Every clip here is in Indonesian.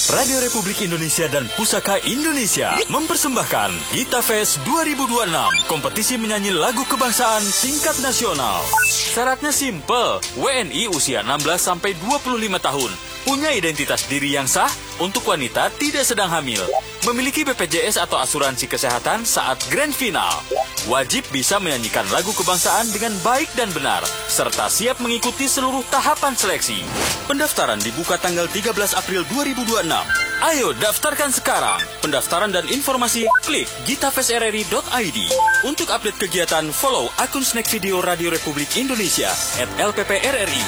Radio Republik Indonesia dan Pusaka Indonesia mempersembahkan Gita Fest 2026, kompetisi menyanyi lagu kebangsaan tingkat nasional. Syaratnya simple, WNI usia 16-25 tahun, punya identitas diri yang sah, untuk wanita tidak sedang hamil, memiliki BPJS atau asuransi kesehatan saat grand final, wajib bisa menyanyikan lagu kebangsaan dengan baik dan benar, serta siap mengikuti seluruh tahapan seleksi. Pendaftaran dibuka tanggal 13 April 2026. Ayo daftarkan sekarang. Pendaftaran dan informasi klik gitafestrri.id. Untuk update kegiatan, follow akun Snack Video Radio Republik Indonesia @LPPRRI.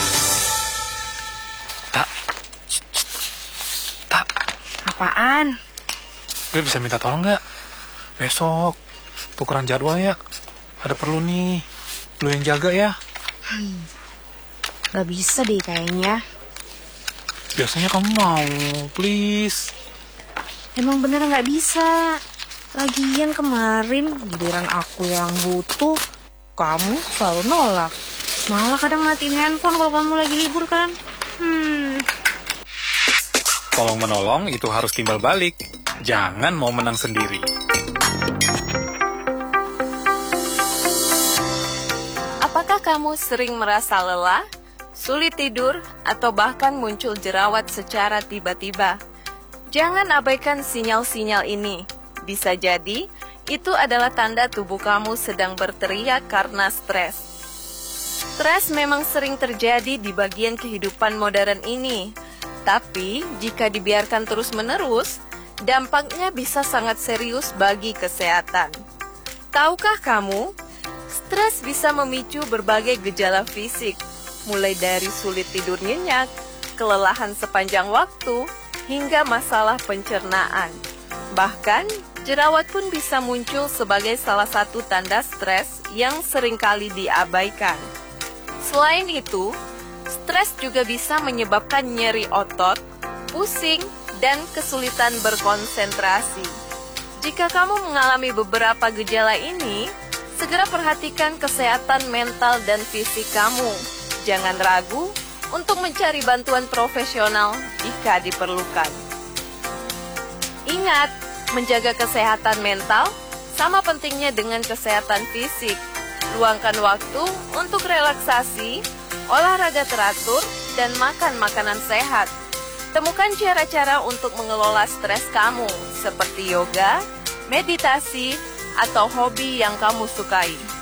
Tak. Apaan? Gue bisa minta tolong nggak? Besok tukeran jadwal ya. Ada perlu nih. Lu yang jaga ya. Gak bisa deh kayaknya. Biasanya kamu mau, please. Emang bener gak bisa. Lagian kemarin giliran aku yang butuh, kamu selalu nolak. Malah kadang matiin handphone kalau kamu lagi libur kan. Tolong menolong itu harus timbal balik. Jangan mau menang sendiri. Apakah kamu sering merasa lelah, sulit tidur, atau bahkan muncul jerawat secara tiba-tiba? Jangan abaikan sinyal-sinyal ini. Bisa jadi, itu adalah tanda tubuh kamu sedang berteriak karena stres. Stres memang sering terjadi di bagian kehidupan modern ini. Tapi, jika dibiarkan terus-menerus, dampaknya bisa sangat serius bagi kesehatan. Tahukah kamu, stres bisa memicu berbagai gejala fisik, mulai dari sulit tidur nyenyak, kelelahan sepanjang waktu, hingga masalah pencernaan. Bahkan, jerawat pun bisa muncul sebagai salah satu tanda stres yang seringkali diabaikan. Selain itu, stres juga bisa menyebabkan nyeri otot, pusing, dan kesulitan berkonsentrasi. Jika kamu mengalami beberapa gejala ini, segera perhatikan kesehatan mental dan fisik kamu. Jangan ragu untuk mencari bantuan profesional jika diperlukan. Ingat, menjaga kesehatan mental sama pentingnya dengan kesehatan fisik. Luangkan waktu untuk relaksasi, olahraga teratur, dan makan makanan sehat. Temukan cara-cara untuk mengelola stres kamu, seperti yoga, meditasi, atau hobi yang kamu sukai.